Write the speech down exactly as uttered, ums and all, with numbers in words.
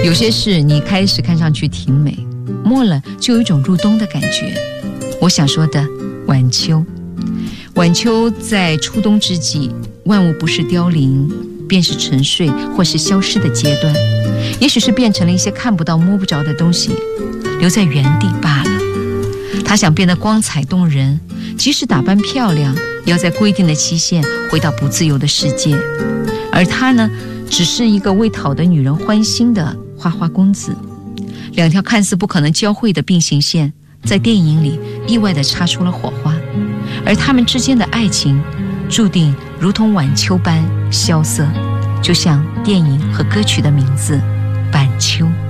有些事你开始看上去挺美，末了就有一种入冬的感觉。我想说的晚秋，晚秋在初冬之际，万物不是凋零，便是沉睡或是消失的阶段，也许是变成了一些看不到摸不着的东西，留在原地罢了。他想变得光彩动人，即使打扮漂亮，也要在规定的期限回到不自由的世界。而他呢，只是一个为讨得女人欢心的花花公子。两条看似不可能交汇的并行线，在电影里意外地擦出了火花，而他们之间的爱情注定如同晚秋般萧瑟，就像电影和歌曲的名字《晚秋》。